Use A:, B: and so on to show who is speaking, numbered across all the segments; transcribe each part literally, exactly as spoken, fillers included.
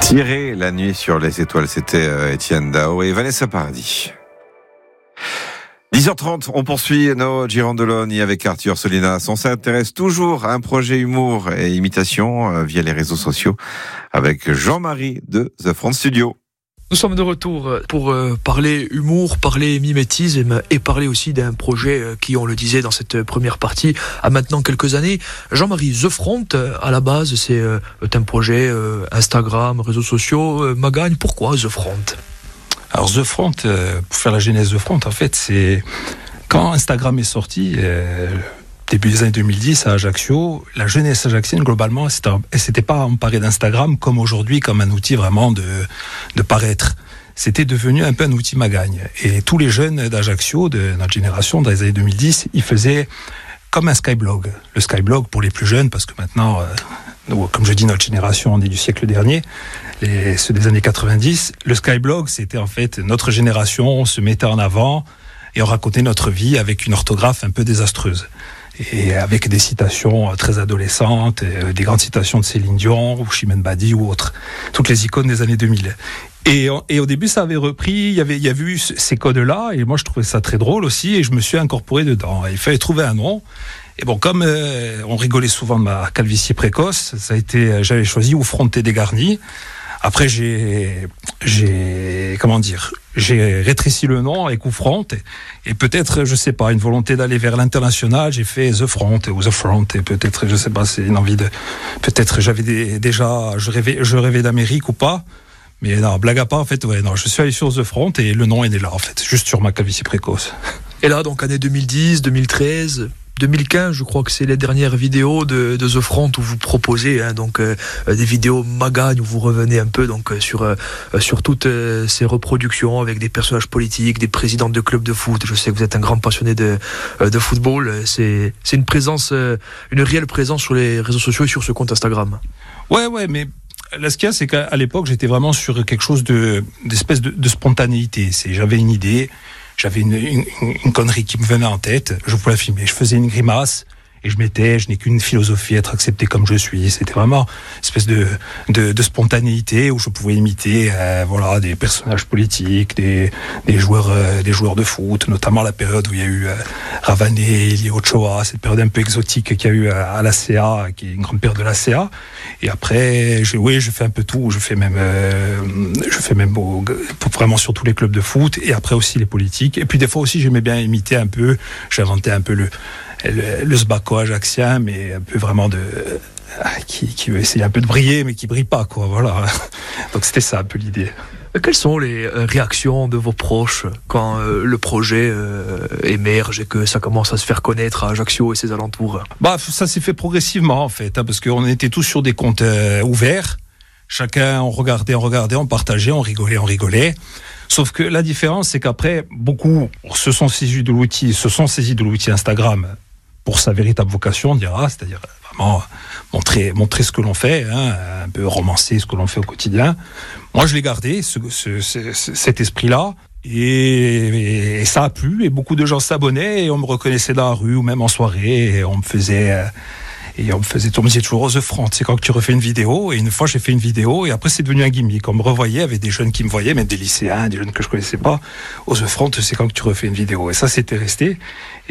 A: Tirer la nuit sur les étoiles, c'était euh, Étienne Dao et Vanessa Paradis. dix heures trente, on poursuit nos Girandeloni avec Arthur Solinas. On s'intéresse toujours à un projet humour et imitation euh, via les réseaux sociaux avec Jean-Marie de The Front Studio.
B: Nous sommes de retour pour parler humour, parler mimétisme et parler aussi d'un projet qui, on le disait dans cette première partie, a maintenant quelques années. Jean-Marie, The Front, à la base, c'est un projet Instagram, réseaux sociaux, Magagne. Pourquoi The Front ?
C: Alors The Front, pour faire la genèse de Front, en fait, c'est quand Instagram est sorti, euh, début des années deux mille dix à Ajaccio, la jeunesse ajaxienne, globalement, elle ne s'était pas emparée d'Instagram comme aujourd'hui, comme un outil vraiment de, de paraître. C'était devenu un peu un outil Magagne. Et tous les jeunes d'Ajaccio, de notre génération, dans les années deux mille dix, ils faisaient comme un Skyblog. Le Skyblog pour les plus jeunes, parce que maintenant, euh, nous, comme je dis, notre génération, on est du siècle dernier, les, ceux des années quatre-vingt-dix, le Skyblog, c'était en fait notre génération, on se mettait en avant et on racontait notre vie avec une orthographe un peu désastreuse. Et avec des citations très adolescentes, des grandes citations de Céline Dion, ou Chimène Badi ou autres. Toutes les icônes des années deux mille. Et, et au début, ça avait repris, il y avait, il y avait eu ces codes-là, et moi je trouvais ça très drôle aussi, et je me suis incorporé dedans. Il fallait trouver un nom. Et bon, comme euh, on rigolait souvent de ma calvitie précoce, ça a été, j'avais choisi Ou Fronté Dégarni. Après, j'ai, j'ai, comment dire, j'ai rétréci le nom avec Ou Front, et, et peut-être, je sais pas, une volonté d'aller vers l'international, j'ai fait The Front ou The Front, et peut-être, je sais pas, c'est une envie de, peut-être j'avais des, déjà, je rêvais, je rêvais d'Amérique ou pas, mais non, blague à part, en fait, ouais, non, je suis allé sur The Front et le nom est né là, en fait, juste sur ma calvitie précoce.
B: Et là, donc, année deux mille dix, deux mille treize, deux mille quinze, je crois que c'est les dernières vidéos de, de The Front où vous proposez hein, donc euh, des vidéos Magagne où vous revenez un peu donc euh, sur euh, sur toutes euh, ces reproductions avec des personnages politiques, des présidents de clubs de foot. Je sais que vous êtes un grand passionné de euh, de football. C'est c'est une présence, euh, une réelle présence sur les réseaux sociaux et sur ce compte Instagram.
C: Ouais, ouais, mais là, ce qu'il y a, c'est qu'à l'époque, j'étais vraiment sur quelque chose de d'espèce de, de spontanéité. C'est, j'avais une idée. J'avais une, une, une connerie qui me venait en tête, je pouvais la filmer. Je faisais une grimace et je mettais, je n'ai qu'une philosophie, être accepté comme je suis. C'était vraiment une espèce de, de, de spontanéité où je pouvais imiter euh, voilà, des personnages politiques, des, des, joueurs, euh, des joueurs de foot, notamment la période où il y a eu euh, Ravané, Eli Ochoa, cette période un peu exotique qu'il y a eu à, à l'A C A, qui est une grande période de l'A C A. Et après, je, oui, je fais un peu tout. Je fais même, euh, je fais même au, vraiment sur tous les clubs de foot. Et après aussi les politiques. Et puis des fois aussi, j'aimais bien imiter un peu. J'inventais un peu le, le, le sbacco ajaxien, mais un peu vraiment de qui, qui veut essayer un peu de briller, mais qui brille pas, quoi. Voilà. Donc c'était ça un peu l'idée.
B: Quelles sont les réactions de vos proches quand euh, le projet euh, émerge et que ça commence à se faire connaître à Ajaccio et ses alentours ?
C: Bah, ça s'est fait progressivement en fait, hein, parce qu'on était tous sur des comptes euh, ouverts. Chacun, on regardait, on regardait, on partageait, on rigolait, on rigolait. Sauf que la différence, c'est qu'après, beaucoup se sont saisis de l'outil, se sont saisis de l'outil Instagram pour sa véritable vocation, on dira, c'est-à-dire vraiment montrer, montrer ce que l'on fait, hein, un peu romancer ce que l'on fait au quotidien. Moi, je l'ai gardé, ce, ce, ce, cet esprit-là, et, et ça a plu, et beaucoup de gens s'abonnaient, et on me reconnaissait dans la rue, ou même en soirée, et on me faisait... Et on me faisait, on me disait toujours The Front, c'est quand tu refais une vidéo. Et une fois, j'ai fait une vidéo, et après, c'est devenu un gimmick. On me revoyait avec des jeunes qui me voyaient, même des lycéens, des jeunes que je connaissais pas. Oh, The Front, c'est quand tu refais une vidéo. Et ça, c'était resté.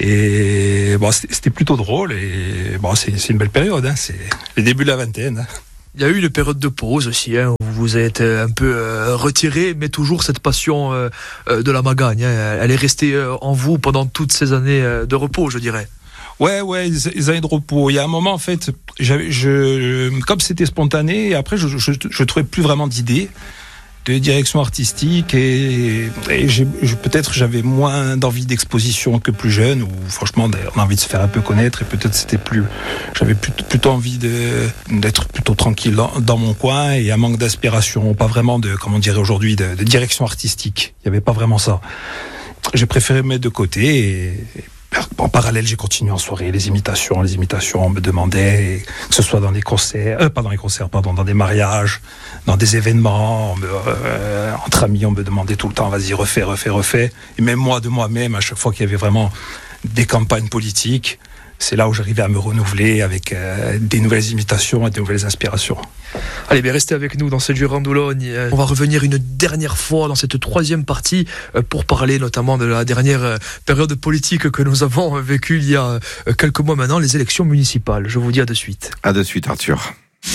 C: Et bon, c'était, c'était plutôt drôle. Et bon, c'est, c'est une belle période, hein. C'est les débuts de la vingtaine.
B: Il y a eu une période de pause aussi, hein, où vous êtes un peu euh, retiré, mais toujours cette passion euh, de la Magagne, hein, elle est restée euh, en vous pendant toutes ces années euh, de repos, je dirais.
C: Ouais, ouais, les années de repos. Il y a un moment, en fait, j'avais, je, comme c'était spontané, après, je, je, je trouvais plus vraiment d'idées, de direction artistique, et, et j'ai, je, peut-être j'avais moins d'envie d'exposition que plus jeune, où franchement, on a envie de se faire un peu connaître, et peut-être c'était plus, j'avais plutôt, plutôt envie de, d'être plutôt tranquille dans, dans mon coin, et un manque d'inspiration, pas vraiment de, comment on dirait aujourd'hui, de, de direction artistique. Il y avait pas vraiment ça. J'ai préféré me mettre de côté, et, et en parallèle, j'ai continué en soirée, les imitations, les imitations, on me demandait, que ce soit dans des concerts, euh, pas dans les concerts, pardon, dans des mariages, dans des événements, on me, euh, entre amis, on me demandait tout le temps, vas-y, refais, refais, refais. Et même moi, de moi-même, à chaque fois qu'il y avait vraiment des campagnes politiques, c'est là où j'arrivais à me renouveler avec euh, des nouvelles imitations et des nouvelles inspirations.
B: Allez, bien restez avec nous dans cette Gironde-Boulogne. On va revenir une dernière fois dans cette troisième partie pour parler notamment de la dernière période politique que nous avons vécue il y a quelques mois maintenant, les élections municipales. Je vous dis à de suite.
A: À de suite, Arthur.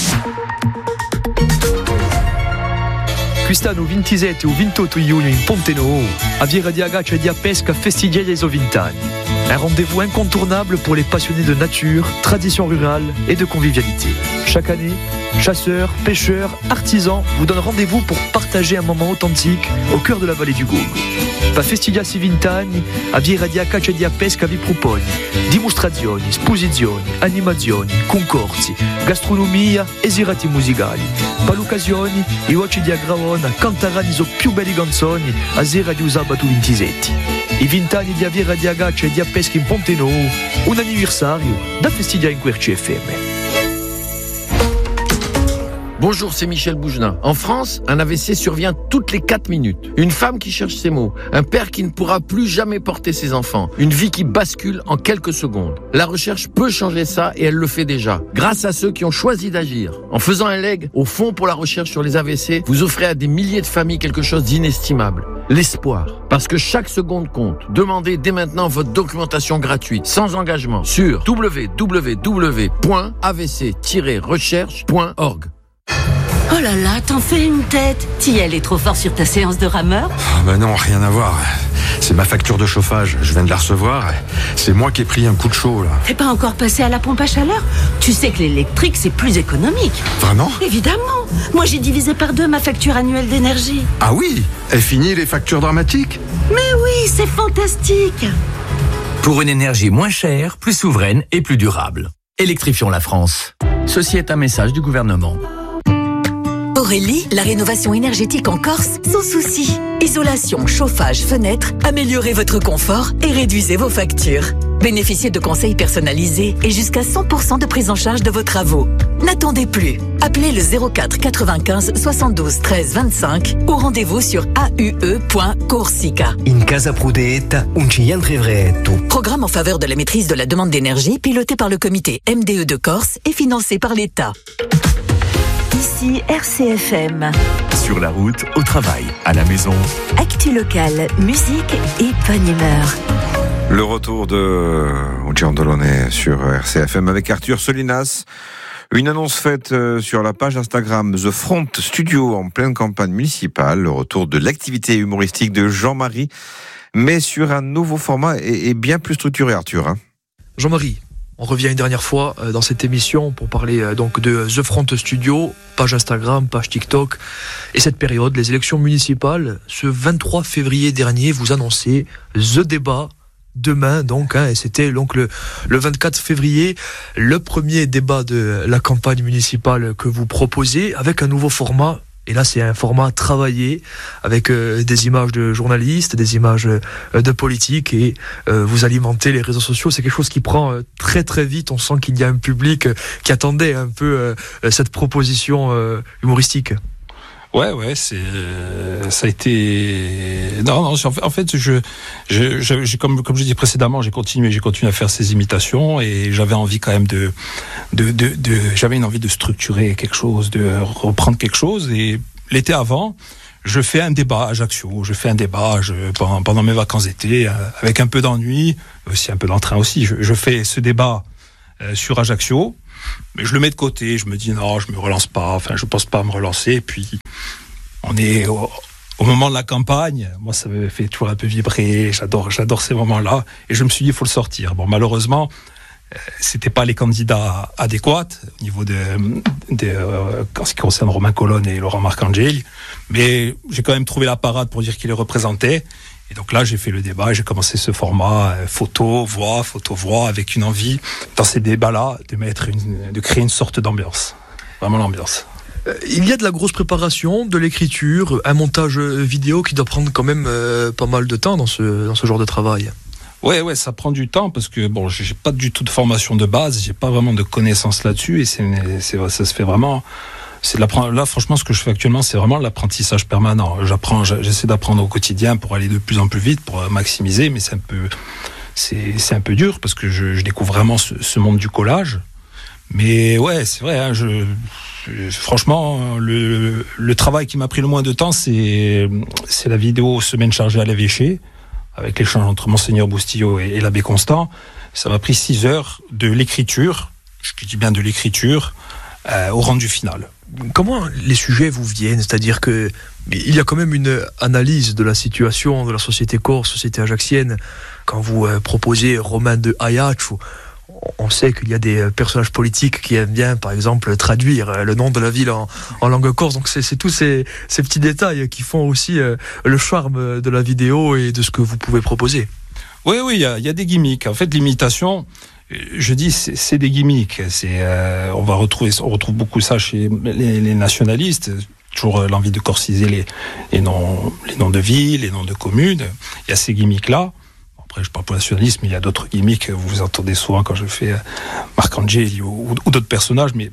B: Quest'anno ventisette o ventotto giugno in Ponte Nuovo, a Viera di Agaccia e di Pesca festeggia les Ovintani. Un rendez-vous incontournable pour les passionnés de nature, tradition rurale et de convivialité. Chaque année, chasseurs, pêcheurs, artisans vous donnent rendez-vous pour partager un moment authentique au cœur de la vallée du Gaume. Pa festeggiarsi vint'anni, a Viera di Agaccia e di Pesca vi propone dimostrazioni, esposizioni, animazioni, concorsi, gastronomia e girati musicali. Per l'occasione, i voci di Agravona canteranno i più belli canzoni a sera di sabato ventisette. I vint'anni di Viera di Agaccia e di Pesca in Ponte Nuovo, un anniversario da festeggiare in Querci F M.
D: Bonjour, c'est Michel Bougelin. En France, un A V C survient toutes les quatre minutes. Une femme qui cherche ses mots, un père qui ne pourra plus jamais porter ses enfants, une vie qui bascule en quelques secondes. La recherche peut changer ça et elle le fait déjà, grâce à ceux qui ont choisi d'agir. En faisant un leg au Fonds pour la recherche sur les A V C, vous offrez à des milliers de familles quelque chose d'inestimable. L'espoir. Parce que chaque seconde compte. Demandez dès maintenant votre documentation gratuite, sans engagement, sur w w w point a v c tiret recherche point org.
E: Oh là là, t'en fais une tête. Thiel est trop fort sur ta séance de rameur.
F: Ah bah non, rien à voir. C'est ma facture de chauffage, je viens de la recevoir. C'est moi qui ai pris un coup de chaud là.
E: T'es pas encore passé à la pompe à chaleur? Tu sais que l'électrique c'est plus économique.
F: Vraiment?
E: Évidemment. Moi j'ai divisé par deux ma facture annuelle d'énergie.
F: Ah oui? Est fini les factures dramatiques?
E: Mais oui, c'est fantastique.
G: Pour une énergie moins chère, plus souveraine et plus durable. Électrifions la France. Ceci est un message du gouvernement.
H: Aurélie, la rénovation énergétique en Corse, sans souci. Isolation, chauffage, fenêtres, améliorez votre confort et réduisez vos factures. Bénéficiez de conseils personnalisés et jusqu'à cent pour cent de prise en charge de vos travaux. N'attendez plus. Appelez le zéro quatre quatre-vingt-quinze soixante-douze treize vingt-cinq ou rendez-vous sur a u e point corsica.
I: In casa prudetta, un ciantrevretto.
H: Programme en faveur de la maîtrise de la demande d'énergie piloté par le comité M D E de Corse et financé par l'État.
J: Ici R C F M.
K: Sur la route, au travail, à la maison.
J: Actu locale, musique et bonne humeur.
A: Le retour de Gironde sur R C F M avec Arthur Solinas. Une annonce faite sur la page Instagram The Front Studio en pleine campagne municipale. Le retour de l'activité humoristique de Jean-Marie, mais sur un nouveau format et, et bien plus structuré, Arthur. Hein.
B: Jean-Marie, on revient une dernière fois dans cette émission pour parler donc de The Front Studio, page Instagram, page TikTok. Et cette période, les élections municipales, ce vingt-trois février dernier, vous annoncez The Débat. Demain donc, hein, et c'était donc le, le vingt-quatre février, le premier débat de la campagne municipale que vous proposez avec un nouveau format. Et là, c'est un format travaillé avec euh, des images de journalistes, des images euh, de politiques, et euh, vous alimentez les réseaux sociaux. C'est quelque chose qui prend euh, très très vite. On sent qu'il y a un public euh, qui attendait un peu euh, cette proposition euh, humoristique.
C: Ouais, ouais, c'est ça a été non, non. En fait, je, je, je comme comme je dis précédemment, j'ai continué, j'ai continué à faire ces imitations et j'avais envie quand même de, de, de, de j'avais une envie de structurer quelque chose, de reprendre quelque chose. Et l'été avant, je fais un débat à Ajaccio. Je fais un débat je, pendant, pendant mes vacances d'été, avec un peu d'ennui, aussi un peu d'entrain aussi. Je, je fais ce débat euh, sur Ajaccio. Mais je le mets de côté, je me dis non, je me relance pas, enfin je pense pas à me relancer. Et puis on est au, au moment de la campagne, moi ça me fait toujours un peu vibrer, j'adore, j'adore ces moments-là. Et je me suis dit il faut le sortir. Bon, malheureusement, euh, c'était pas les candidats adéquats au niveau de, de euh, en ce qui concerne Romain Colonne et Laurent Marcangeli, mais j'ai quand même trouvé la parade pour dire qu'ils les représentaient. Et donc là, j'ai fait le débat et j'ai commencé ce format euh, photo, voix, photo, voix, avec une envie, dans ces débats-là, de mettre une, de créer une sorte d'ambiance. Vraiment l'ambiance.
B: Euh, il y a de la grosse préparation, de l'écriture, un montage vidéo qui doit prendre quand même euh, pas mal de temps dans ce, dans ce genre de travail.
C: Ouais, ouais, ça prend du temps parce que bon, j'ai pas du tout de formation de base, j'ai pas vraiment de connaissances là-dessus et c'est, c'est, ça se fait vraiment. C'est de là, franchement, ce que je fais actuellement, c'est vraiment l'apprentissage permanent. J'apprends, j'essaie d'apprendre au quotidien pour aller de plus en plus vite, pour maximiser, mais c'est un peu, c'est, c'est un peu dur parce que je, je découvre vraiment ce, ce monde du collage. Mais ouais, c'est vrai, hein, je, je, franchement, le, le travail qui m'a pris le moins de temps, c'est, c'est la vidéo Semaine chargée à l'évêché, avec l'échange entre Monseigneur Boustillot et, et l'abbé Constant. Ça m'a pris six heures de l'écriture, je dis bien de l'écriture, euh, au rendu final.
B: Comment les sujets vous viennent ? C'est-à-dire que il y a quand même une analyse de la situation de la société corse, société ajaxienne. Quand vous euh, proposez Romain de Ayac, on sait qu'il y a des personnages politiques qui aiment bien, par exemple, traduire le nom de la ville en, en langue corse. Donc c'est, c'est tous ces, ces petits détails qui font aussi euh, le charme de la vidéo et de ce que vous pouvez proposer.
C: Oui, oui, il y a, il y a des gimmicks. En fait, l'imitation, je dis, c'est, c'est des gimmicks. C'est, euh, on va retrouver, on retrouve beaucoup ça chez les, les nationalistes. Toujours l'envie de corsiser les, les noms, les noms de villes, les noms de communes. Il y a ces gimmicks-là. Après, je parle pour le nationalisme, mais il y a d'autres gimmicks que vous entendez souvent quand je fais Marcangeli ou, ou d'autres personnages. Mais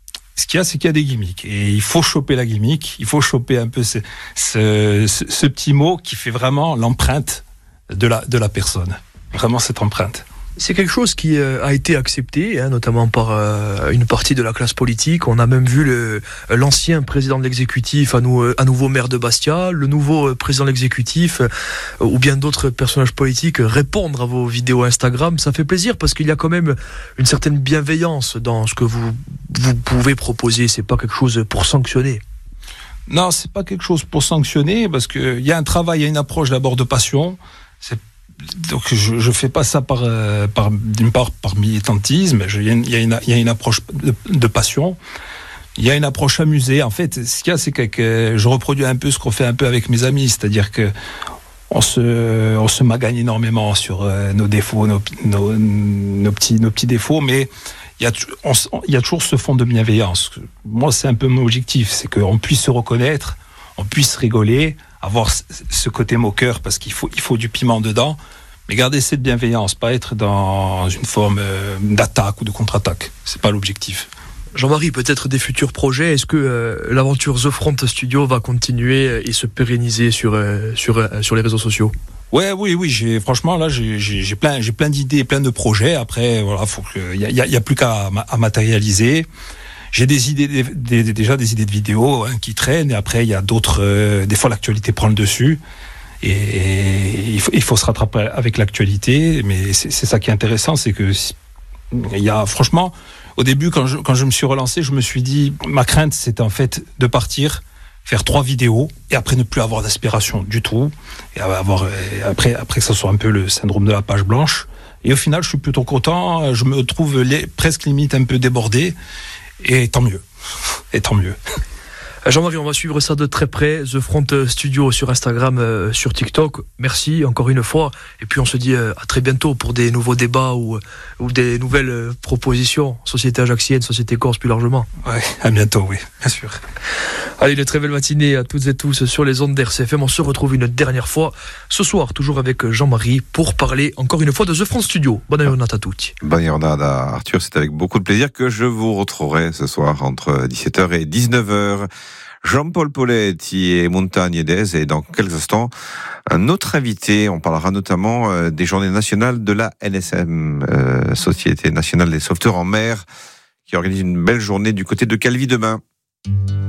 C: ce qu'il y a, c'est qu'il y a des gimmicks. Et il faut choper la gimmick. Il faut choper un peu ce, ce, ce, ce petit mot qui fait vraiment l'empreinte de la, de la personne. Vraiment cette empreinte.
B: C'est quelque chose qui a été accepté, hein, notamment par euh, une partie de la classe politique. On a même vu le, l'ancien président de l'exécutif, à, nous, à nouveau maire de Bastia, le nouveau président de l'exécutif, euh, ou bien d'autres personnages politiques répondre à vos vidéos Instagram. Ça fait plaisir parce qu'il y a quand même une certaine bienveillance dans ce que vous, vous pouvez proposer. C'est pas quelque chose pour sanctionner.
C: Non, c'est pas quelque chose pour sanctionner parce qu'il y a un travail, il y a une approche d'abord de passion. C'est Donc je je fais pas ça par euh, par d'une part par militantisme. Il y a une il y a une il y a une approche de, de passion. Il y a une approche amusée. En fait, ce qu'il y a, c'est que, que je reproduis un peu ce qu'on fait un peu avec mes amis, c'est-à-dire que on se on se magagne énormément sur euh, nos défauts, nos, nos nos petits nos petits défauts, mais il y a on, il y a toujours ce fond de bienveillance. Moi, c'est un peu mon objectif, c'est qu'on puisse se reconnaître, on puisse rigoler, avoir ce côté moqueur parce qu'il faut il faut du piment dedans, mais garder cette bienveillance, pas être dans une forme d'attaque ou de contre-attaque. C'est pas l'objectif.
B: Jean-Marie, peut-être des futurs projets. Est-ce que euh, l'aventure The Front Studio va continuer et se pérenniser sur euh, sur euh, sur les réseaux sociaux ?
C: Ouais, oui, oui. J'ai franchement là, j'ai j'ai, j'ai plein j'ai plein d'idées, plein de projets. Après, voilà, faut que il y a il y, y a plus qu'à à matérialiser. J'ai des idées, des, des, déjà des idées de vidéos hein, qui traînent, et après il y a d'autres. Euh, des fois, l'actualité prend le dessus, et, et il, faut, il faut se rattraper avec l'actualité. Mais c'est, c'est ça qui est intéressant, c'est que il y a franchement, au début, quand je quand je me suis relancé, je me suis dit, ma crainte, c'était en fait de partir, faire trois vidéos, et après ne plus avoir d'aspiration du tout, et avoir et après après que ça soit un peu le syndrome de la page blanche. Et au final, je suis plutôt content. Je me trouve les, presque limite un peu débordé. Et tant mieux, et tant mieux.
B: Jean-Marie, on va suivre ça de très près. The Front Studio sur Instagram, euh, sur TikTok. Merci encore une fois. Et puis on se dit euh, à très bientôt pour des nouveaux débats ou, ou des nouvelles euh, propositions. Société ajaxienne, société corse plus largement.
C: Ouais, à bientôt, oui, bien sûr.
B: Allez, une très belle matinée à toutes et tous sur les ondes d'R C F M. On se retrouve une dernière fois ce soir, toujours avec Jean-Marie, pour parler encore une fois de The Front Studio. Bonne giornata a tutti.
A: Bonne giornata, Arthur. C'est avec beaucoup de plaisir que je vous retrouverai ce soir entre dix-sept heures et dix-neuf heures. Jean-Paul Poletti et Montagne d'Aise, et dans quelques instants, un autre invité. On parlera notamment euh, des journées nationales de la N S M, euh, Société nationale des sauveteurs en mer, qui organise une belle journée du côté de Calvi demain.